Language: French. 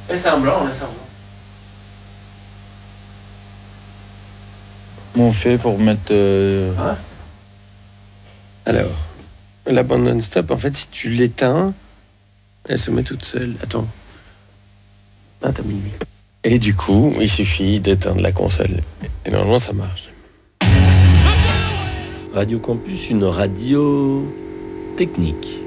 Laisse un blanc, laisse un blanc. Comment on fait pour mettre... Hein? Alors, la bande non-stop, en fait, si tu l'éteins, elle se met toute seule. Attends. Ah, t'as mis lui. Et du coup, il suffit d'éteindre la console. Et normalement, ça marche. Radio Campus, une radio technique.